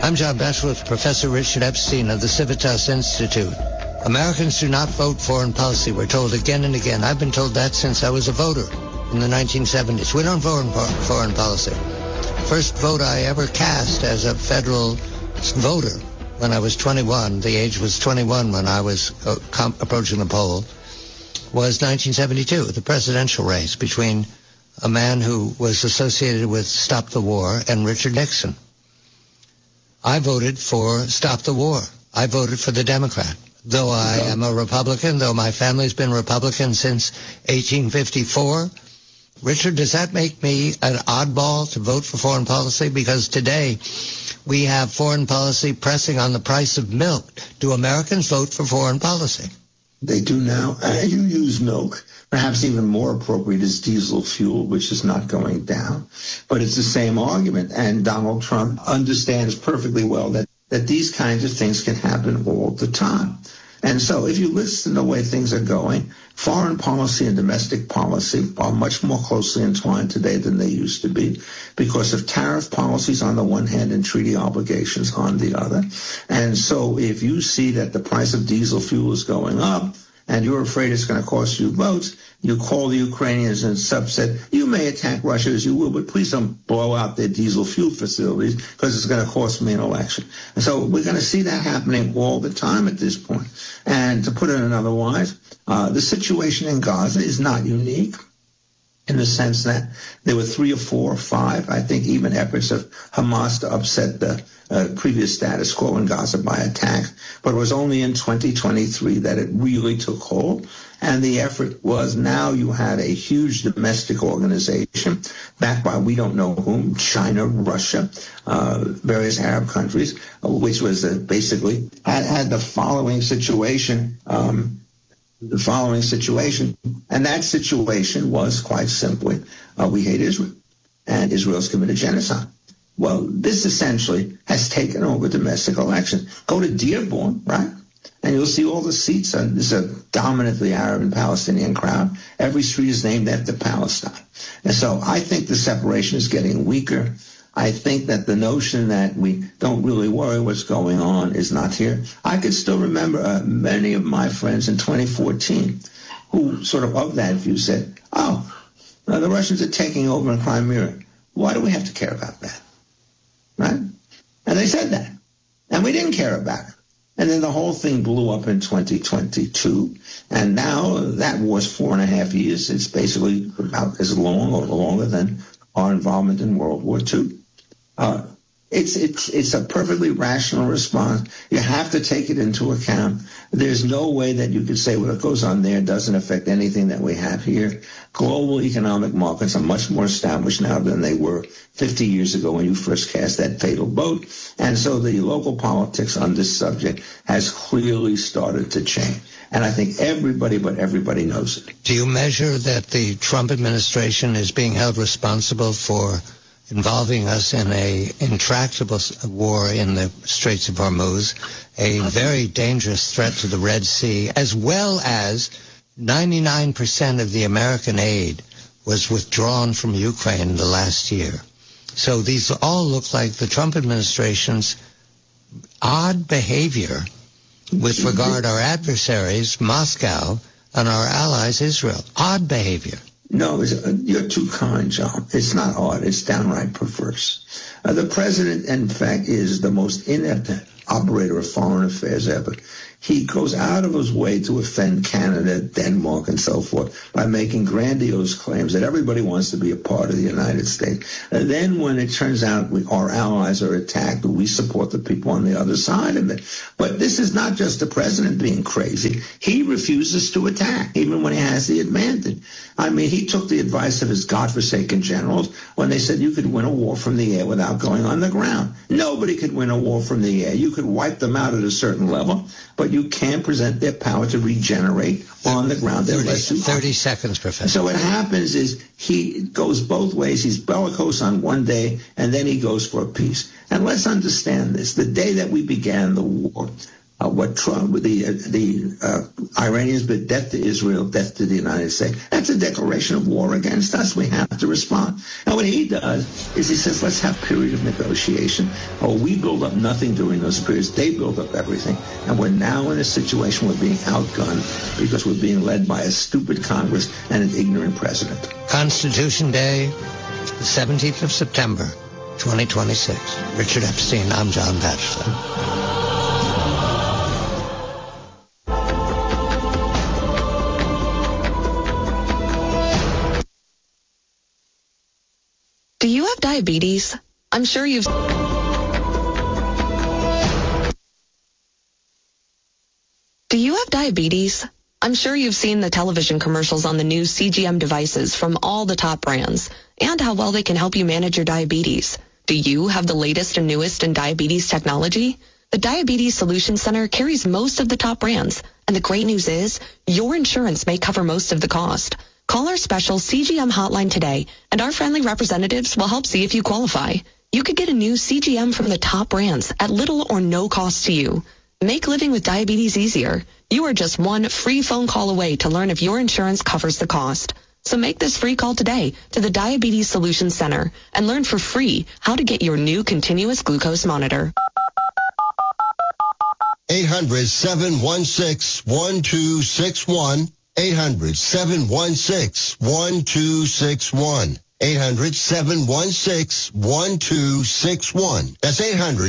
I'm John Batchelor with Professor Richard Epstein of the Civitas Institute. Americans do not vote foreign policy. We're told again and again. I've been told that since I was a voter in the 1970s. We don't vote foreign policy. First vote I ever cast as a federal voter when I was 21, the age was 21 when I was approaching the poll, was 1972, the presidential race between a man who was associated with Stop the War and Richard Nixon. I voted for Stop the War. I voted for the Democrat. Though I am a Republican, though my family's been Republican since 1854, Richard, does that make me an oddball to vote for foreign policy? Because today we have foreign policy pressing on the price of milk. Do Americans vote for foreign policy? They do now. You use milk. Perhaps even more appropriate is diesel fuel, which is not going down. But it's the same argument. And Donald Trump understands perfectly well that these kinds of things can happen all the time. And so if you listen to the way things are going, foreign policy and domestic policy are much more closely entwined today than they used to be because of tariff policies on the one hand and treaty obligations on the other. And so if you see that the price of diesel fuel is going up and you're afraid it's going to cost you votes, you call the Ukrainians and subset, you may attack Russia as you will, but please don't blow out their diesel fuel facilities because it's going to cost me an election. And so we're going to see that happening all the time at this point. And to put it another wise, the situation in Gaza is not unique in the sense that there were 3 or 4 or 5, I think, even efforts of Hamas to upset the previous status quo in Gaza by attack. But it was only in 2023 that it really took hold. And the effort was now you had a huge domestic organization backed by we don't know whom, China, Russia, various Arab countries, which was basically had the following situation. And that situation was quite simply, we hate Israel, and Israel's committed genocide. Well, this essentially has taken over domestic elections. Go to Dearborn, right? And you'll see all the seats. There's a dominantly Arab and Palestinian crowd. Every street is named after Palestine. And so I think the separation is getting weaker. I think that the notion that we don't really worry what's going on is not here. I could still remember many of my friends in 2014 who sort of that view said, the Russians are taking over in Crimea. Why do we have to care about that? Right? And they said that. And we didn't care about it. And then the whole thing blew up in 2022. And now that war's 4.5 years. It's basically about as long or longer than our involvement in World War II. It's a perfectly rational response. You have to take it into account. There's no way that you could say what goes on there doesn't affect anything that we have here. Global economic markets are much more established now than they were 50 years ago when you first cast that fatal vote. And so the local politics on this subject has clearly started to change. And I think everybody knows it. Do you measure that the Trump administration is being held responsible for involving us in a intractable war in the Straits of Hormuz, a very dangerous threat to the Red Sea, as well as 99% of the American aid was withdrawn from Ukraine in the last year. So these all look like the Trump administration's odd behavior with regard to our adversaries, Moscow, and our allies, Israel. Odd behavior. No, you're too kind, John. It's not odd. It's downright perverse. The president, in fact, is the most inept operator of foreign affairs ever. He goes out of his way to offend Canada, Denmark, and so forth by making grandiose claims that everybody wants to be a part of the United States. And then when it turns out our allies are attacked, we support the people on the other side of it. But this is not just the president being crazy. He refuses to attack, even when he has the advantage. I mean, he took the advice of his godforsaken generals when they said you could win a war from the air without going on the ground. Nobody could win a war from the air. You could wipe them out at a certain level, but you can't present their power to regenerate on the ground. 30 seconds, Professor. So what happens is he goes both ways. He's bellicose on one day, and then he goes for peace. And let's understand this. The day that we began the war, what Trump, the Iranians bid death to Israel, death to the United States. That's a declaration of war against us. We have to respond. And what he does is he says, let's have a period of negotiation. Oh, we build up nothing during those periods. They build up everything. And we're now in a situation where we're being outgunned because we're being led by a stupid Congress and an ignorant president. Constitution Day, the 17th of September, 2026. Richard Epstein, I'm John Batchelor. Do you have diabetes? I'm sure you've... Do you have diabetes? I'm sure you've seen the television commercials on the new CGM devices from all the top brands and how well they can help you manage your diabetes. Do you have the latest and newest in diabetes technology? The Diabetes Solutions Center carries most of the top brands, and the great news is your insurance may cover most of the cost. Call our special CGM hotline today, and our friendly representatives will help see if you qualify. You could get a new CGM from the top brands at little or no cost to you. Make living with diabetes easier. You are just one free phone call away to learn if your insurance covers the cost. So make this free call today to the Diabetes Solutions Center and learn for free how to get your new continuous glucose monitor. 800-716-1261. 800-716-1261. 800-716-1261. That's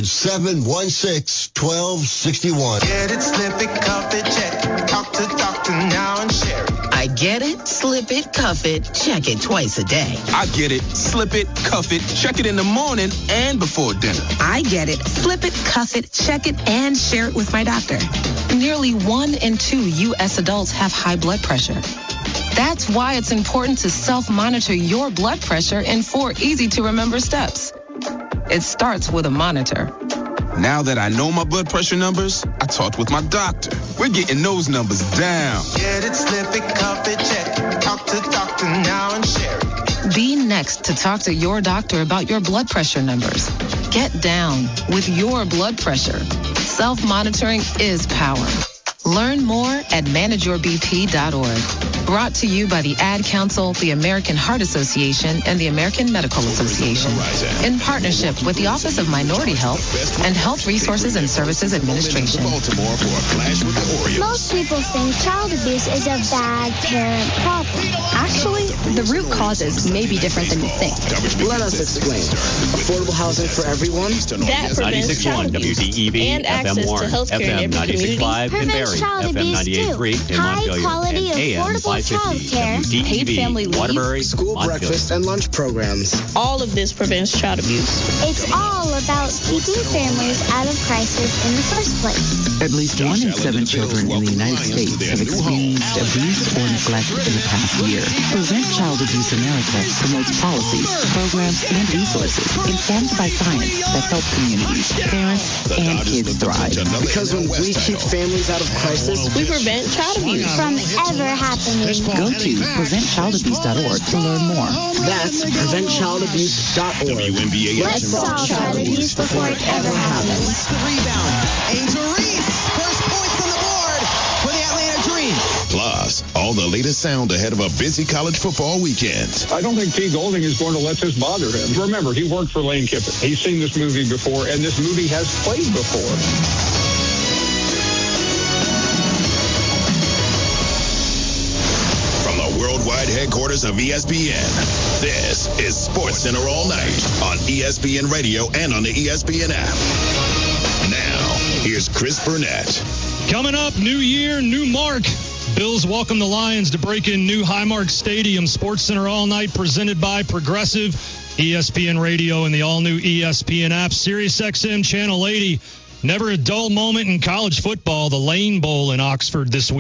800-716-1261. Get it, slip it, cuff it, check it. Talk to doctor now and share it. I get it, slip it, cuff it, check it twice a day. I get it, slip it, cuff it, check it in the morning and before dinner. I get it, slip it, cuff it, check it, and share it with my doctor. Nearly 1 in 2 U.S. adults have high blood pressure. That's why it's important to self-monitor your blood pressure in 4 easy-to-remember steps. It starts with a monitor. Now that I know my blood pressure numbers, I talked with my doctor. We're getting those numbers down. Get it, slip it, cuff it, check it. Talk to doctor now and share it. Be next to talk to your doctor about your blood pressure numbers. Get down with your blood pressure. Self-monitoring is power. Learn more at manageyourbp.org. Brought to you by the Ad Council, the American Heart Association, and the American Medical Association, in partnership with the Office of Minority Health and Health Resources and Services Administration. Most people think child abuse is a bad parent problem. Actually, the root causes may be different than you think. Let us explain. Affordable housing for everyone. That prevents child abuse and access to health care in every community. Prevents child abuse too. High quality, affordable child care. Paid family leave. School breakfast and lunch programs. All of this prevents child abuse. It's all about keeping families out of crisis in the first place. At least 1 in 7 children in the United States have experienced abuse or neglect in the past year. Prevent Child Abuse America promotes policies, programs, and resources informed by science that help communities, parents, and kids thrive. Because when we keep families out of crisis, we prevent child abuse from ever happening. Go to preventchildabuse.org to learn more. That's preventchildabuse.org. Let's solve child abuse before it ever happens. The rebound. Angel Reese, first points on the board for the Atlanta Dream. Plus, all the latest sound ahead of a busy college football weekend. I don't think T. Golding is going to let this bother him. Remember, he worked for Lane Kiffin. He's seen this movie before, and this movie has played before. Worldwide headquarters of ESPN. This is SportsCenter All Night on ESPN Radio and on the ESPN app. Now, here's Chris Burnett. Coming up, new year, new mark. Bills welcome the Lions to break in new Highmark Stadium. SportsCenter All Night presented by Progressive, ESPN Radio, and the all-new ESPN app. SiriusXM Channel 80. Never a dull moment in college football. The Lane Bowl in Oxford this week.